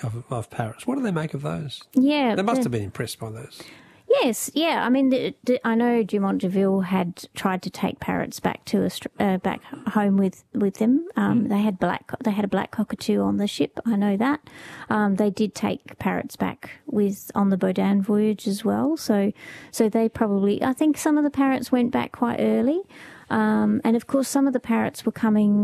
of parrots. What do they make of those? Yeah. They must have been impressed by those. Yes, yeah. I mean, I know Dumont D'Urville had tried to take parrots back to back home with them. They had a black cockatoo on the ship. I know that. They did take parrots back on the Baudin voyage as well. So they probably. I think some of the parrots went back quite early, and of course some of the parrots were coming